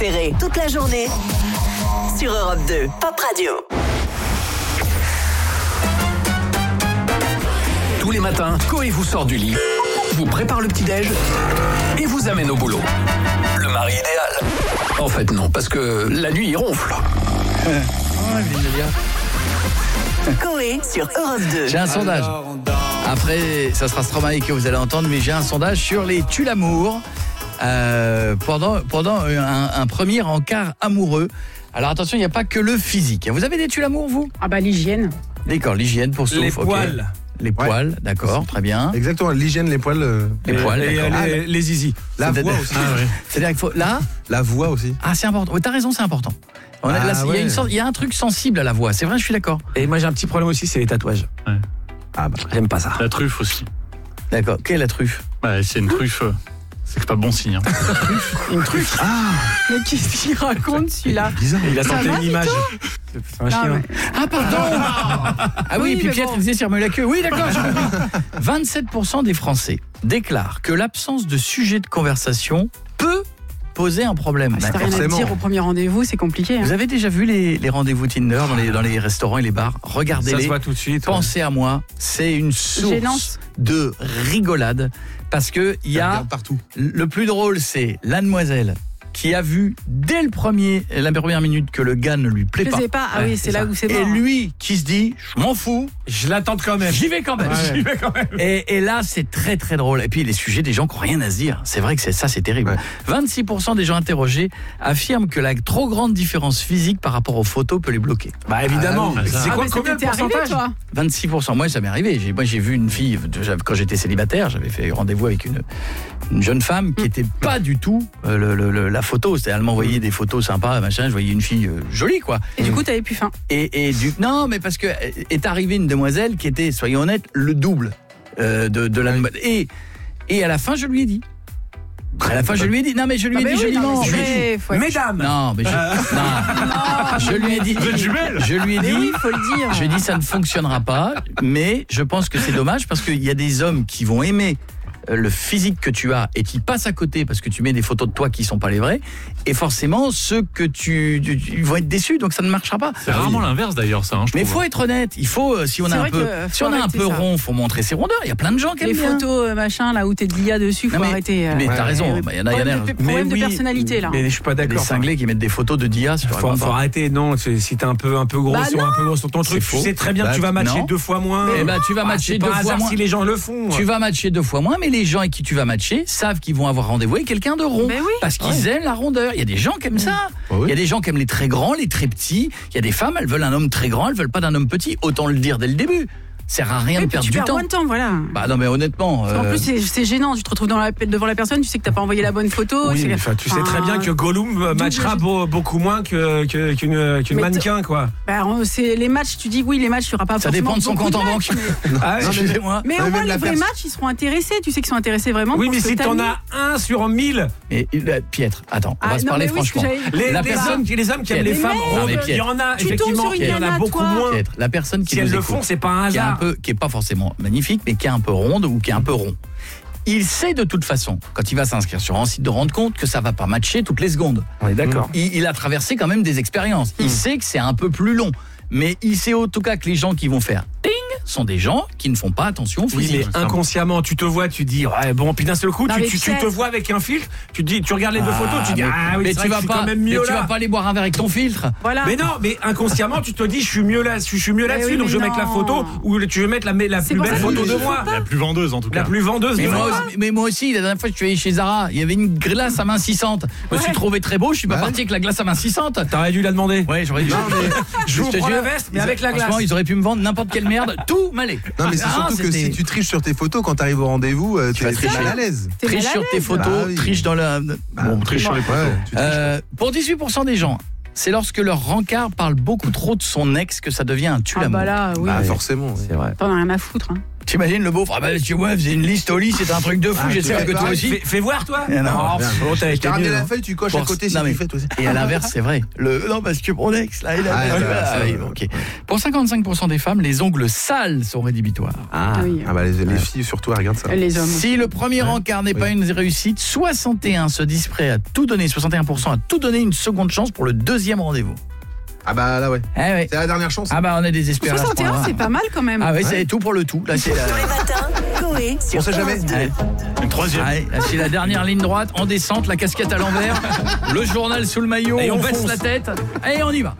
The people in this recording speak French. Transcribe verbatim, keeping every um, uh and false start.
préférés toute la journée sur Europe deux. Pop Radio. Tous les matins, Coé vous sort du lit, vous prépare le petit-déj et vous amène au boulot. Le mari idéal. En fait, non, parce que la nuit, il ronfle. Coé sur Europe deux. J'ai un sondage. Après, ça sera Stromae que vous allez entendre, mais j'ai un sondage sur les tue l'amour euh, pendant, pendant un, un premier encart amoureux. Alors attention, il n'y a pas que le physique. Vous avez des tue l'amour, vous ? Ah bah l'hygiène. D'accord, l'hygiène pour souffle. Les poils. Okay. Les poils, ouais. D'accord, très bien. Exactement, l'hygiène, les poils. Euh... Les poils, et, d'accord. et, Ah, les, les zizi. La C'est voix aussi. Ah, ouais. C'est-à-dire qu'il faut... Là La voix aussi. Ah, c'est important. Ouais, t'as raison, c'est important. On a, Ah, là, il, y a ouais. une sorte, il y a un truc sensible à la voix, c'est vrai, je suis d'accord. Et moi j'ai un petit problème aussi, c'est les tatouages. Ouais. Ah bah j'aime pas ça. La truffe aussi. D'accord, quelle est la truffe ? Ouais, c'est une truffe. euh, C'est pas bon signe. Hein. Une truffe. Ah. Mais qu'est-ce qu'il raconte celui-là ? Bizarre. Il a Ça tenté va, une image. Vito C'est un Non, chien. mais- Ah, pardon Ah oui, Oui, et puis mais Pietre bon. il faisait se remuer la queue. Oui, d'accord, j'ai compris. vingt-sept pour cent des Français déclarent que l'absence de sujet de conversation peut poser un problème. Si t'as rien à forcément. dire au premier rendez-vous, c'est compliqué. hein. Vous avez déjà vu les, les rendez-vous Tinder dans les, dans les restaurants et les bars ? Ça se Regardez-les. voit tout de suite. ouais. Pensez à moi, c'est une source Gênance. de rigolade parce que il y Ça a regarde partout. le plus drôle, c'est la demoiselle qui a vu dès le premier la première minute que le gars ne lui plaît pas. Plaisait pas. Ah oui, c'est là où c'est Et mort. lui qui se dit, je m'en fous, Je l'attends quand même. j'y vais quand même. Ouais. J'y vais quand même. Et, et là, c'est très très drôle. Et puis les sujets des gens qui n'ont rien à se dire. C'est vrai que c'est ça, c'est terrible. Ouais. vingt-six pour cent des gens interrogés affirment que la trop grande différence physique par rapport aux photos peut les bloquer. Bah évidemment. Ah oui, c'est ça. Ah, quoi mais ça combien de t'était arrivé, pourcentage toi ? vingt-six pour cent. Moi, ça m'est arrivé. J'ai, moi, j'ai vu une fille, quand j'étais célibataire, j'avais fait rendez-vous avec une, une jeune femme qui était pas du tout euh, le, le- le- la photo. C'était, elle m'envoyait des photos sympas, machin. Je voyais une fille euh, jolie, quoi. Et du coup, t'avais plus faim. Et, et du, non, mais parce que est arrivée une demoiselle qui était, soyons honnêtes, le double euh, de, de la. Et, et à la fin, je lui ai dit. À la fin, je lui ai dit. Non, mais je lui ai Ah, mais dit oui, non, joliment. mais Je lui ai dit- c'est vrai, faut être- Mesdames. Non, mais je, non, je lui ai dit. Vous êtes jumelles ? Je lui ai Mais dit. oui, faut le dire. Je lui ai dit ça ne fonctionnera pas, mais je pense que c'est dommage parce qu'il y a des hommes qui vont aimer euh, le physique que tu as et qui passent à côté parce que tu mets des photos de toi qui sont pas les vraies, et forcément ceux que tu, tu- tu- ils vont être déçus, donc ça ne marchera pas. C'est rarement l'inverse d'ailleurs, ça. Hein, je Mais il trouve. faut être honnête, il faut euh, si on C'est a un vrai peu que si faut on a un arrêter peu ça. rond, faut montrer ses rondeurs. Il y a plein de gens qui Les aiment bien. photos, euh, machin, là où t'es de l'I A dessus, faut Non, mais, arrêter. euh, mais t'as ouais. raison, Ouais. bah, il y en a, il y en a. Problème de, problème de oui, personnalité, là. Mais je suis pas Des d'accord. cinglés qui mettent des photos de Dia sur Faut, faut arrêter, non, c'est- si t'es un peu, un peu gros Bah sur un peu gros sur ton C'est truc, faux. tu sais très bien Bah, que tu vas matcher non. deux fois moins. Eh ben, tu vas Ah, matcher c'est deux pas fois hasard moins. si les gens le font. Tu vas matcher deux fois moins, mais les gens avec qui tu vas matcher savent qu'ils vont avoir rendez-vous avec quelqu'un de rond. Mais oui. Parce qu'ils aiment la rondeur. Il y a des gens qui aiment ça. Ah oui. Il y a des gens qui aiment les très grands, les très petits. Il y a des femmes, elles veulent un homme très grand, elles veulent pas d'un homme petit. Autant le dire dès le début. Ça sert à rien Et de puis perdre tu du perds temps. moins de temps, voilà. Bah non, mais honnêtement. En euh, plus, c'est- c'est gênant. Tu te retrouves dans la, devant la personne, tu sais que t'as pas envoyé la bonne photo. Oui, c'est- mais enfin, tu sais très bien que Gollum euh, matchera double- beau- beaucoup moins que- que- qu'une qu'une Mais mannequin, quoi. Bah, on- c'est les matchs. Tu dis oui, les matchs, tu auras pas ça forcément dépend de son beaucoup compte en matchs, banque. mais- Ah, Non, je- excusez-moi. Mais Non, au mais moins, même la les vrais pers- matchs, ils seront intéressés. Tu sais qu'ils sont intéressés vraiment. Oui, pour mais ce si que t'en t'as as un sur mille, Mais euh, Pietre, attends, on Ah, va se non, parler mais oui, ce que franchement. j'avais- les, La les personne- hommes, les hommes qui aiment les Mais femmes merde. rondes, Non, mais il y en a, Tu tombes effectivement, sur une il y en a nana, beaucoup toi. moins. Pietre, la personne qui Si elles nous le écoute, font, c'est pas un qui est un hasard. peu, qui est pas forcément magnifique, mais qui est un peu ronde ou qui est un peu rond. Il sait de toute façon, quand il va s'inscrire sur un site de rendre compte, que ça va pas matcher toutes les secondes. On est d'accord. Il, il a traversé quand même des expériences. Il sait que c'est un peu plus long. Mais il sait en tout cas que les gens qui vont faire ting sont des gens qui ne font pas attention Oui, physique. mais inconsciemment, tu te vois, tu dis, ouais, bon, puis d'un seul coup, Non, tu, mais tu, tu tu sais- te vois avec un filtre, tu te dis, tu regardes les deux Ah, photos, tu dis, mais, ah oui, mais c'est vrai tu que vas je suis pas, quand même mais mieux tu vas là. pas aller boire un verre avec ton filtre. Voilà. Mais non, mais inconsciemment, tu te dis, je suis mieux là, je suis mieux là-dessus, oui, donc mais je vais mettre la non. photo ou tu veux mettre la, la C'est plus pour belle ça photo qu'il de faut moi, La plus vendeuse en tout la cas. plus vendeuse Mais de moi, moi. aussi, mais moi aussi, la dernière fois que je suis allé chez Zara, il y avait une glace amincissante. Je me suis Ouais. trouvé très beau, je suis pas Ouais. parti avec la glace amincissante. T'aurais dû la demander. Ouais, j'aurais dû. Je vous te prends jure, la veste, mais ils- avec la glace. Franchement, ils auraient pu me vendre n'importe quelle merde, tout m'allait. Non, mais c'est Ah, surtout que c'était- si tu triches sur tes photos, quand t'arrives au rendez-vous, euh, Tu vas t'es t'es tricher. mal à l'aise. T'es Triche mal à sur tes l'aise. photos, Bah oui. triche dans la. Bon, Triche sur les photos. Ouais, tu triches. Euh, pour dix-huit pour cent des gens, c'est lorsque leur rencard parle beaucoup trop de son ex que ça devient un Ah tue-l'amour. bah là, oui. Bah, oui. forcément. ouais. C'est vrai. T'en as rien à foutre. Hein. T'imagines le beauf? Ah bah tu vois, faisait une liste au lit, c'est un truc de fou, Ah, j'espère tu que fais toi pareil, aussi. Fais, fais voir, toi. Ah, non, Oh, merde. oh, t'as Je été t'ai ramené nul, la hein. feuille, tu coches à Pour- côté si non, mais- tu fais toi aussi. Et à l'inverse, c'est vrai. Le... Non, parce que mon ex, là, il a. Ah, Ah, ouais, ça, oui, ouais. ok. Pour cinquante-cinq pour cent des femmes, les ongles sales sont rédhibitoires. Ah. Oui. Ah bah les, les filles surtout, elles regardent ça. Les hommes. Si le premier encart n'est pas une réussite, soixante et un se disent prêts à tout donner, soixante et un pour cent à tout donner une seconde chance pour le deuxième rendez-vous. Ah bah là ouais. Eh ouais. C'est la dernière chance. Ah bah on est désespérés. à ce soixante et un, point-là. c'est pas mal quand même. Ah oui, c'est tout pour le tout. Là, c'est la... Tous les matins, Coé sur On sait jamais. Europe deux. Allez. Une troisième. Allez, là, c'est la dernière ligne droite, en descente, la casquette à l'envers, le journal sous le maillot, Et on, on baisse fonce. la tête, et on y va.